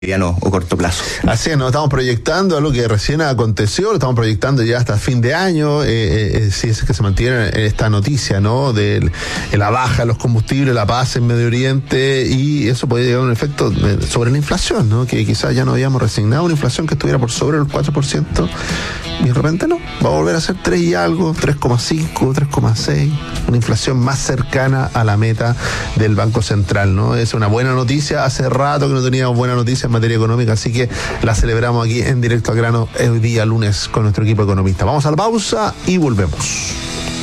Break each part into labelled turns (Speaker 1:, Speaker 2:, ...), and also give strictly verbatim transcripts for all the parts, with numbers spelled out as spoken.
Speaker 1: mediano o corto plazo.
Speaker 2: Así es, nos estamos proyectando algo que recién aconteció, lo estamos proyectando ya hasta fin de año, eh, eh, si es que se mantiene esta noticia, ¿no? De la baja de los combustibles, la paz en Medio Oriente, y eso puede llegar a un efecto sobre la inflación, ¿no? Que quizás ya no habíamos resignado una inflación que estuviera por sobre el cuatro por ciento, y de repente no, va a volver a ser tres y algo, tres coma cinco, tres coma seis, una inflación más cercana a la meta del Banco Central, ¿no? Es una buena noticia, hace rato que no teníamos buena noticia en materia económica, así que la celebramos aquí en Directo al Grano el día lunes con nuestro equipo economista. Vamos a la pausa y volvemos.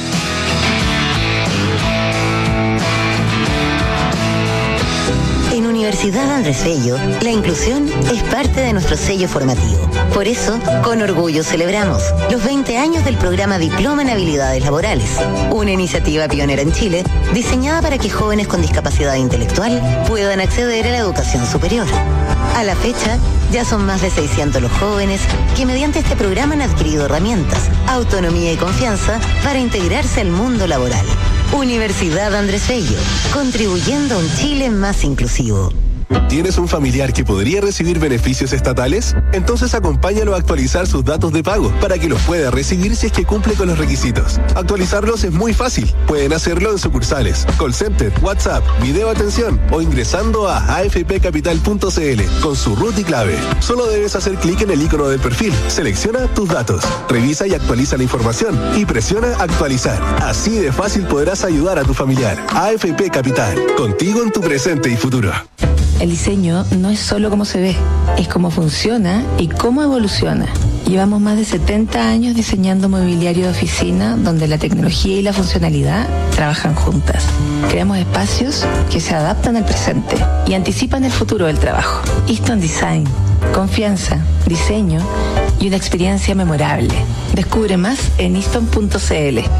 Speaker 3: En Universidad Andrés Bello, la inclusión es parte de nuestro sello formativo. Por eso, con orgullo celebramos los veinte años del programa Diploma en Habilidades Laborales, una iniciativa pionera en Chile diseñada para que jóvenes con discapacidad intelectual puedan acceder a la educación superior. A la fecha, ya son más de seiscientos los jóvenes que mediante este programa han adquirido herramientas, autonomía y confianza para integrarse al mundo laboral. Universidad Andrés Bello, contribuyendo a un Chile más inclusivo.
Speaker 4: ¿Tienes un familiar que podría recibir beneficios estatales? Entonces acompáñalo a actualizar sus datos de pago para que los pueda recibir si es que cumple con los requisitos. Actualizarlos es muy fácil. Pueden hacerlo en sucursales, call center, WhatsApp, video atención o ingresando a a f p capital punto c l con su root y clave. Solo debes hacer clic en el icono del perfil, selecciona tus datos, revisa y actualiza la información y presiona actualizar. Así de fácil podrás ayudar a tu familiar. A F P Capital, contigo en tu presente y futuro.
Speaker 5: El diseño no es solo cómo se ve, es cómo funciona y cómo evoluciona. Llevamos más de setenta años diseñando mobiliario de oficina donde la tecnología y la funcionalidad trabajan juntas. Creamos espacios que se adaptan al presente y anticipan el futuro del trabajo. Easton Design, confianza, diseño y una experiencia memorable. Descubre más en easton punto c l.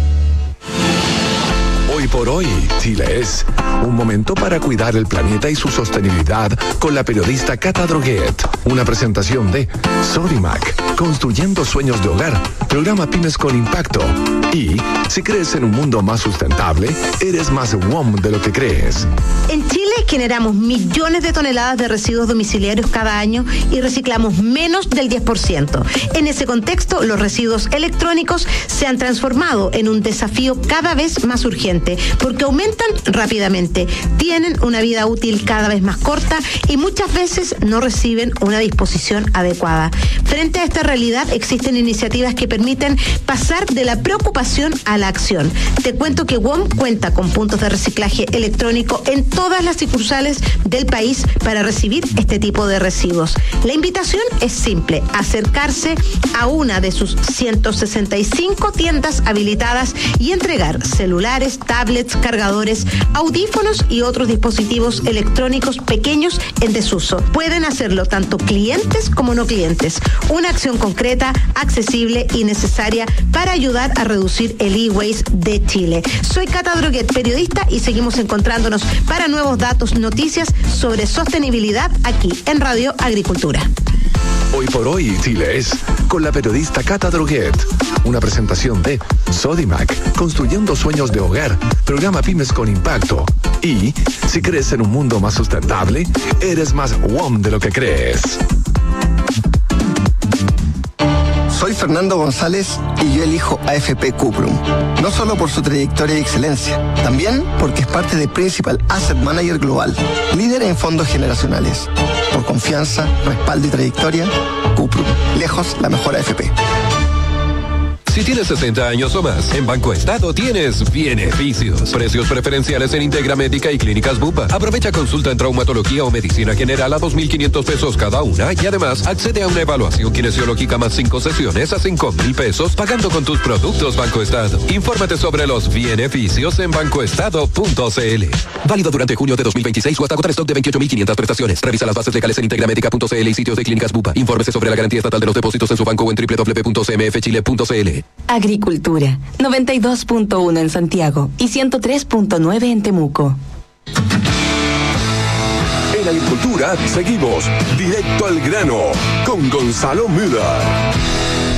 Speaker 6: Hoy por hoy, Chile es un momento para cuidar el planeta y su sostenibilidad con la periodista Cata Droguet. Una presentación de Sodimac, construyendo sueños de hogar, programa Pymes con Impacto. Y si crees en un mundo más sustentable, eres más W O M de lo que crees.
Speaker 7: En Chile generamos millones de toneladas de residuos domiciliarios cada año y reciclamos menos del diez por ciento. En ese contexto, los residuos electrónicos se han transformado en un desafío cada vez más urgente, porque aumentan rápidamente, tienen una vida útil cada vez más corta y muchas veces no reciben una disposición adecuada. Frente a esta realidad, existen iniciativas que permiten pasar de la preocupación a la acción. Te cuento que W O M cuenta con puntos de reciclaje electrónico en todas las sucursales del país para recibir este tipo de residuos. La invitación es simple: acercarse a una de sus ciento sesenta y cinco tiendas habilitadas y entregar celulares, tablets, cargadores, audífonos y otros dispositivos electrónicos pequeños en desuso. Pueden hacerlo tanto clientes como no clientes. Una acción concreta, accesible y necesaria para ayudar a reducir el e-waste de Chile. Soy Cata Droguet, periodista, y seguimos encontrándonos para nuevos datos, noticias sobre sostenibilidad aquí en Radio Agricultura.
Speaker 6: Hoy por hoy, Chile es con la periodista Cata Droguet. Una presentación de Sodimac, construyendo sueños de hogar, programa Pymes con Impacto. Y si crees en un mundo más sustentable, eres más W O M de lo que crees.
Speaker 8: Soy Fernando González y yo elijo A F P Cuprum. No solo por su trayectoria y excelencia, también porque es parte de Principal Asset Manager Global, líder en fondos generacionales. Por confianza, respaldo y trayectoria, Cuprum, lejos la mejor A F P.
Speaker 9: Si tienes sesenta años o más, en Banco Estado tienes beneficios. Precios preferenciales en Integra Médica y Clínicas Bupa. Aprovecha consulta en traumatología o medicina general a dos mil quinientos pesos cada una y además accede a una evaluación kinesiológica más cinco sesiones a cinco mil pesos pagando con tus productos Banco Estado. Infórmate sobre los beneficios en banco estado punto c l. Válido durante junio de dos mil veintiséis o hasta agotar stock de veintiocho mil quinientas prestaciones. Revisa las bases legales en integra médica punto c l y sitios de Clínicas Bupa. Infórmese sobre la garantía estatal de los depósitos en su banco o en doble u doble u doble u punto c m f chile punto c l.
Speaker 5: Agricultura, noventa y dos punto uno en Santiago y ciento tres punto nueve en Temuco.
Speaker 6: En Agricultura seguimos directo al grano con Gonzalo Müller.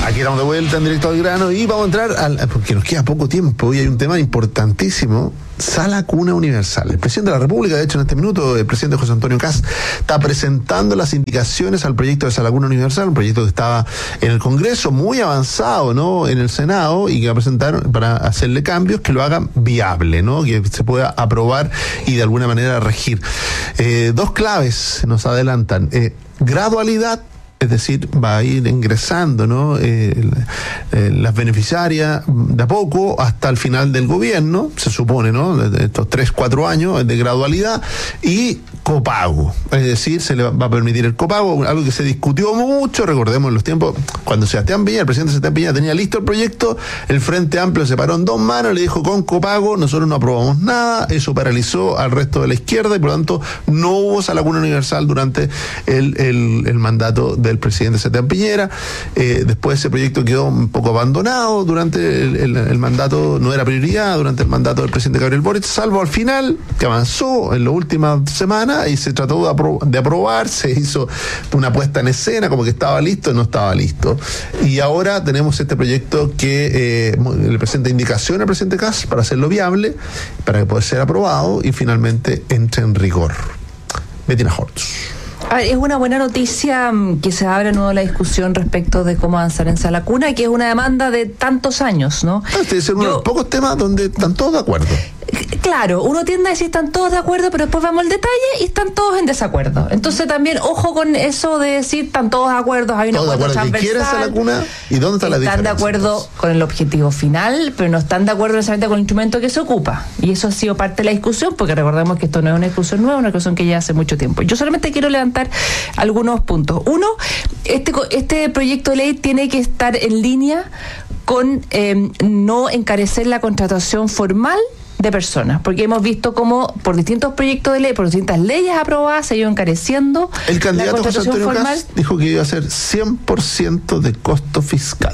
Speaker 2: Aquí estamos de vuelta en Directo al Grano y vamos a entrar al, porque nos queda poco tiempo y hay un tema importantísimo. Sala Cuna Universal. El presidente de la República, de hecho, en este minuto, el presidente José Antonio Kast está presentando las indicaciones al proyecto de Sala Cuna Universal, un proyecto que estaba en el Congreso, muy avanzado, ¿no?, en el Senado, y que va a presentar para hacerle cambios que lo hagan viable, ¿no?, que se pueda aprobar y de alguna manera regir. Eh, dos claves nos adelantan. Eh, gradualidad. Es decir, va a ir ingresando, ¿no?, eh, eh, las beneficiarias de a poco hasta el final del gobierno, se supone, ¿no?, de estos tres, cuatro años de gradualidad, y copago. Es decir, se le va a permitir el copago, algo que se discutió mucho, recordemos en los tiempos, cuando Sebastián Piñera, el presidente Sebastián Piñera tenía listo el proyecto, el Frente Amplio se paró en dos manos, le dijo con copago, nosotros no aprobamos nada, eso paralizó al resto de la izquierda y por lo tanto no hubo Sala Cuna Universal durante el, el, el mandato del presidente Sebastián Piñera. Eh, después ese proyecto quedó un poco abandonado durante el, el, el mandato, no era prioridad durante el mandato del presidente Gabriel Boric, salvo al final, que avanzó en las últimas semanas y se trató de, apro- de aprobar, se hizo una puesta en escena como que estaba listo y no estaba listo. Y ahora tenemos este proyecto que eh, le presenta indicación al presidente Kast para hacerlo viable, para que pueda ser aprobado y finalmente entre en rigor. Bettina Hortz.
Speaker 1: A ver, es una buena noticia que se abra de nuevo la discusión respecto de cómo avanzar en Sala Cuna, que es una demanda de tantos años, ¿no?
Speaker 2: Este es uno de los pocos temas donde están todos de acuerdo.
Speaker 1: Claro, uno tiende a decir están todos de acuerdo, pero después vamos al detalle y están todos en desacuerdo. Entonces también, ojo con eso de decir están todos de acuerdo, hay un acuerdo transversal.
Speaker 2: ¿Qué quiere Sala Cuna y dónde está la diferencia?
Speaker 1: Están de acuerdo con el objetivo final, pero no están de acuerdo necesariamente con el instrumento que se ocupa. Y eso ha sido parte de la discusión, porque recordemos que esto no es una discusión nueva, es una discusión que ya hace mucho tiempo. Yo solamente quiero levantar algunos puntos. Uno, este, este proyecto de ley tiene que estar en línea con eh, no encarecer la contratación formal de personas, porque hemos visto cómo por distintos proyectos de ley, por distintas leyes aprobadas, se ha ido encareciendo
Speaker 2: el candidato
Speaker 1: la contratación
Speaker 2: José Antonio
Speaker 1: formal.
Speaker 2: Kast dijo que iba a ser cien por ciento de costo fiscal.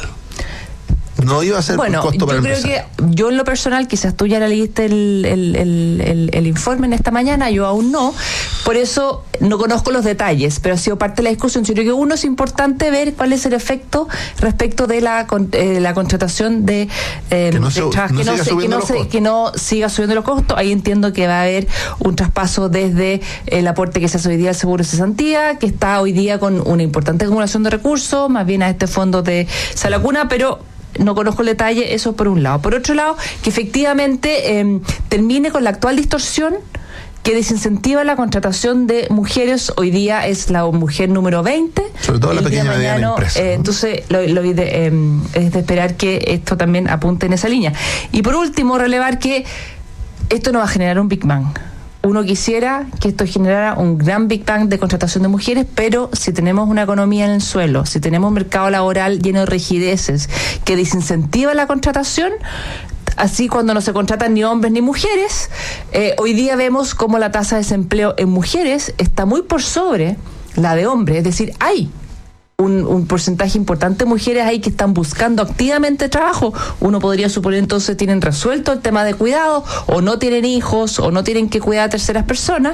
Speaker 2: No iba a ser
Speaker 1: bueno,
Speaker 2: un costo para el
Speaker 1: creo
Speaker 2: empresario.
Speaker 1: que yo en lo personal, quizás tú ya le leíste el, el, el, el, el informe en esta mañana, yo aún no, por eso no conozco los detalles, pero ha sido parte de la discusión. Yo creo que uno es importante ver cuál es el efecto respecto de la, eh, la contratación de, eh,
Speaker 2: que no, se,
Speaker 1: de
Speaker 2: no,
Speaker 1: que, no se, que, no se, que no siga subiendo los costos. Ahí entiendo que va a haber un traspaso desde el aporte que se hace hoy día al seguro de cesantía, que está hoy día con una importante acumulación de recursos, más bien a este fondo de Sala Cuna, pero no conozco el detalle, eso por un lado. Por otro lado, que efectivamente eh, termine con la actual distorsión que desincentiva la contratación de mujeres. Hoy día es la mujer número veinte.
Speaker 2: Sobre todo la pequeña y mediana empresa, ¿no?
Speaker 1: eh, Entonces, lo, lo de, eh, es de esperar que esto también apunte en esa línea. Y por último, relevar que esto no va a generar un Big Bang. Uno quisiera que esto generara un gran Big Bang de contratación de mujeres, pero si tenemos una economía en el suelo, si tenemos un mercado laboral lleno de rigideces que desincentiva la contratación, así cuando no se contratan ni hombres ni mujeres, eh, hoy día vemos cómo la tasa de desempleo en mujeres está muy por sobre la de hombres, es decir, hay Un, un porcentaje importante de mujeres ahí que están buscando activamente trabajo. Uno podría suponer entonces tienen resuelto el tema de cuidado, o no tienen hijos, o no tienen que cuidar a terceras personas,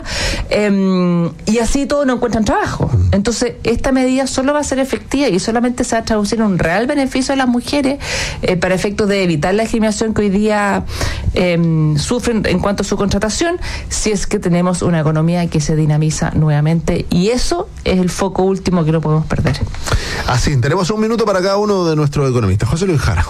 Speaker 1: eh, y así todos no encuentran trabajo. Entonces esta medida solo va a ser efectiva y solamente se va a traducir en un real beneficio a las mujeres eh, para efectos de evitar la discriminación que hoy día eh, sufren en cuanto a su contratación, si es que tenemos una economía que se dinamiza nuevamente, y eso es el foco último que no podemos perder.
Speaker 2: Así, tenemos un minuto para cada uno de nuestros economistas. José Luis Jara.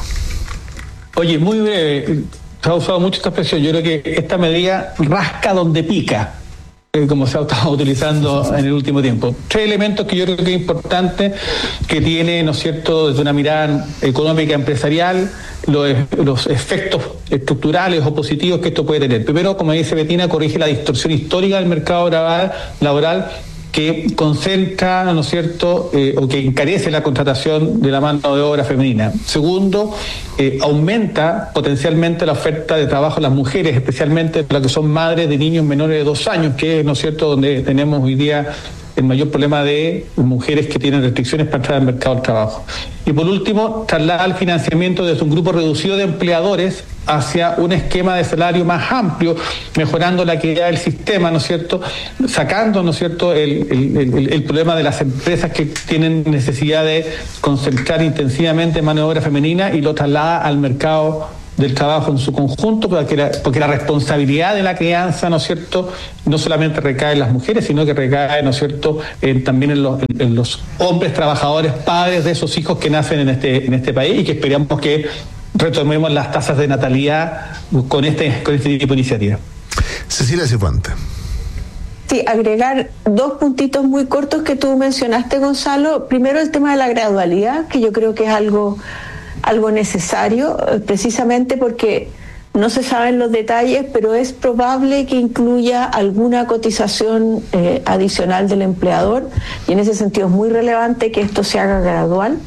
Speaker 10: Oye, muy breve, se ha usado mucho esta expresión. Yo creo que esta medida rasca donde pica, eh, como se ha estado utilizando en el último tiempo. Tres elementos que yo creo que es importante, que tiene, ¿no es cierto?, desde una mirada económica empresarial, los, los efectos estructurales o positivos que esto puede tener. Primero, como dice Bettina, corrige la distorsión histórica del mercado laboral, laboral que concentra, ¿no es cierto?, eh, o que encarece la contratación de la mano de obra femenina. Segundo, eh, aumenta potencialmente la oferta de trabajo a las mujeres, especialmente las que son madres de niños menores de dos años, que es, ¿no es cierto?, donde tenemos hoy día el mayor problema de mujeres que tienen restricciones para entrar al mercado del trabajo. Y por último, trasladar el financiamiento desde un grupo reducido de empleadores hacia un esquema de salario más amplio, mejorando la equidad del sistema, ¿no es cierto?, sacando, ¿no es cierto?, el, el, el, el problema de las empresas que tienen necesidad de concentrar intensivamente mano de obra femenina y lo traslada al mercado del trabajo en su conjunto, porque la, porque la responsabilidad de la crianza, ¿no es cierto?, no solamente recae en las mujeres, sino que recae, ¿no es cierto?, en, también en los, en, en los hombres trabajadores, padres de esos hijos que nacen en este, en este país, y que esperamos que retomemos las tasas de natalidad con este, con este tipo de iniciativa.
Speaker 2: Cecilia Cifuentes.
Speaker 11: Sí, agregar dos puntitos muy cortos que tú mencionaste, Gonzalo. Primero, el tema de la gradualidad, que yo creo que es algo, algo necesario, precisamente porque no se saben los detalles, pero es probable que incluya alguna cotización eh, adicional del empleador, y en ese sentido es muy relevante que esto se haga gradual.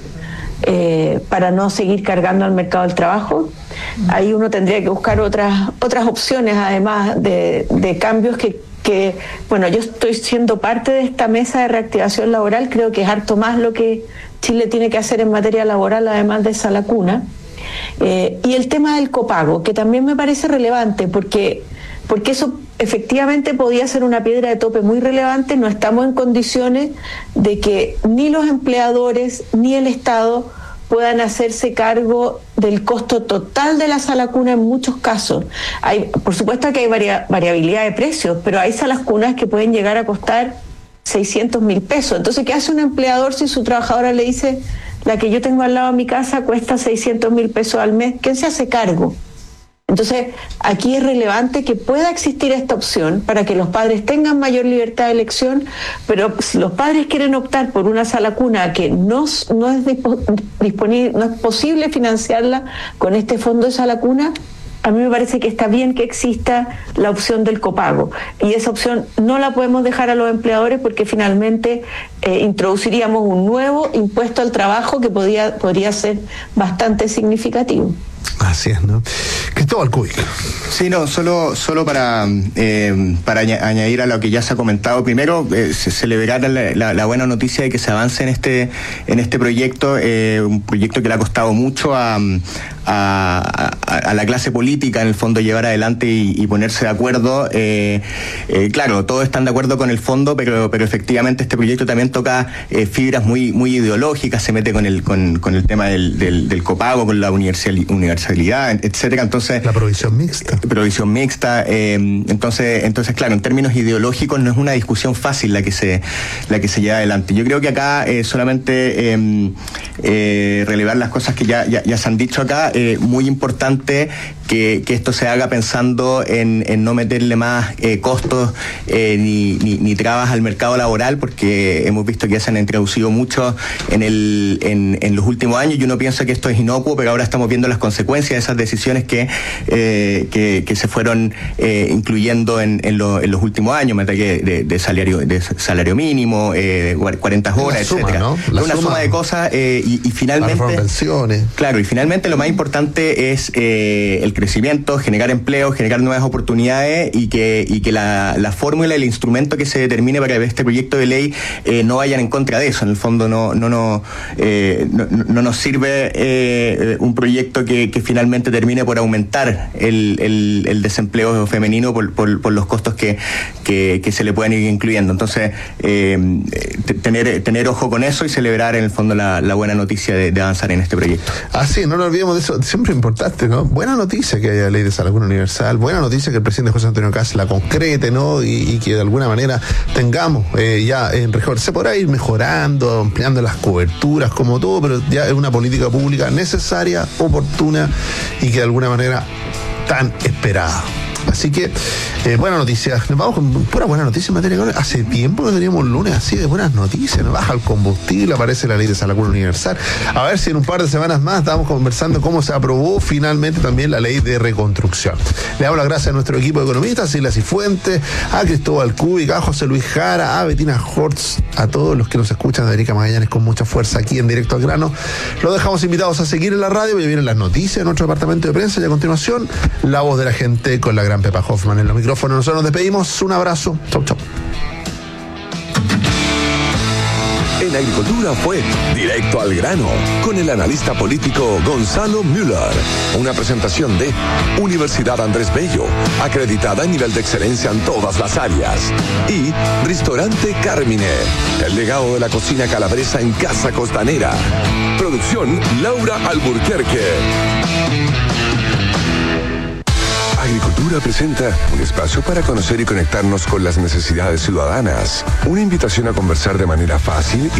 Speaker 11: Eh, para no seguir cargando al mercado del trabajo. Ahí uno tendría que buscar otras otras opciones, además de, de cambios que, que, bueno, yo estoy siendo parte de esta mesa de reactivación laboral, creo que es harto más lo que Chile tiene que hacer en materia laboral, además de esa lacuna. Eh, y el tema del copago, que también me parece relevante, porque, porque eso efectivamente podía ser una piedra de tope muy relevante. No estamos en condiciones de que ni los empleadores ni el Estado puedan hacerse cargo del costo total de la sala cuna en muchos casos. Hay, por supuesto que hay varia, variabilidad de precios, pero hay salas cunas que pueden llegar a costar seiscientos mil pesos. Entonces, ¿qué hace un empleador si su trabajadora le dice: la que yo tengo al lado de mi casa cuesta seiscientos mil pesos al mes? ¿Quién se hace cargo? Entonces, aquí es relevante que pueda existir esta opción para que los padres tengan mayor libertad de elección, pero si los padres quieren optar por una sala cuna que no, no, es, disponible, no es posible financiarla con este fondo de sala cuna, a mí me parece que está bien que exista la opción del copago. Y esa opción no la podemos dejar a los empleadores, porque finalmente eh, introduciríamos un nuevo impuesto al trabajo que podría, podría ser bastante significativo.
Speaker 2: Así es, ¿no? Cristóbal Cubic.
Speaker 12: Sí, no, solo, solo para, eh, para añadir a lo que ya se ha comentado. Primero, eh, celebrar la, la, la buena noticia de que se avance en este, en este proyecto, eh, un proyecto que le ha costado mucho a, a, a, a la clase política, en el fondo, llevar adelante y, y ponerse de acuerdo. Eh, eh, claro, todos están de acuerdo con el fondo, pero, pero efectivamente este proyecto también toca eh, fibras muy, muy ideológicas, se mete con el, con, con el tema del, del, del copago, con la universalidad, universalidad, etcétera. Entonces,
Speaker 2: la provisión mixta.
Speaker 12: Eh, provisión mixta. Eh, entonces, entonces, claro, en términos ideológicos no es una discusión fácil la que se, la que se lleva adelante. Yo creo que acá eh, solamente eh, eh, relevar las cosas que ya, ya, ya se han dicho acá. Eh, muy importante que, que esto se haga pensando en, en no meterle más eh, costos eh, ni, ni, ni trabas al mercado laboral, porque hemos visto que ya se han introducido mucho en, el, en, en los últimos años, y uno piensa que esto es inocuo, pero ahora estamos viendo las consecuencias de esas decisiones que, eh, que, que se fueron eh, incluyendo en, en, lo, en los últimos años, de, de, de salario de salario mínimo, eh, cuarenta horas,
Speaker 2: suma,
Speaker 12: etcétera.
Speaker 2: ¿no?
Speaker 12: Una
Speaker 2: suma,
Speaker 12: suma de cosas eh, y, y finalmente
Speaker 2: pensiones.
Speaker 12: Claro, y finalmente lo más importante es eh, el crecimiento, generar empleo, generar nuevas oportunidades, y que, y que la, la fórmula, el instrumento que se determine para que este proyecto de ley eh, no vayan en contra de eso. En el fondo no, no, no, eh, no, no nos sirve eh, un proyecto que, que finalmente termine por aumentar el, el, el desempleo femenino por, por, por los costos que, que, que se le pueden ir incluyendo. Entonces, eh, tener, tener ojo con eso y celebrar en el fondo la, la buena noticia de, de avanzar en este proyecto.
Speaker 2: Ah, sí, no nos olvidemos de eso, siempre importante, ¿no? Buena noticia que haya ley de sala cuna universal, buena noticia que el presidente José Antonio Kast la concrete, ¿no? Y, y que de alguna manera tengamos eh, ya en rigor. Se podrá ir mejorando, ampliando las coberturas, como todo, pero ya es una política pública necesaria, oportuna y que de alguna manera tan esperada. Así que, eh, buenas noticias. Nos vamos con pura buena noticia en materia económica. Hace tiempo que teníamos un lunes así de buenas noticias. Nos baja el combustible, aparece la ley de sala cuna universal. A ver si en un par de semanas más estamos conversando cómo se aprobó finalmente también la ley de reconstrucción. Le damos las gracias a nuestro equipo de economistas, Cecilia Cifuentes, a Cristóbal Cubic, a José Luis Jara, a Betina Hortz, a todos los que nos escuchan de Erika Magallanes con mucha fuerza aquí en Directo al Grano. Los dejamos invitados a seguir en la radio, ya vienen las noticias de nuestro departamento de prensa, y a continuación, la voz de la gente con la gran Pepa Hoffman en los micrófonos. Nosotros nos despedimos. Un abrazo. Chau, chau.
Speaker 6: En Agricultura fue Directo al Grano, con el analista político Gonzalo Müller. Una presentación de Universidad Andrés Bello, acreditada en nivel de excelencia en todas las áreas. Y Restaurante Carmine, el legado de la cocina calabresa en Casa Costanera. Producción Laura Alburquerque. Agricultura presenta un espacio para conocer y conectarnos con las necesidades ciudadanas. Una invitación a conversar de manera fácil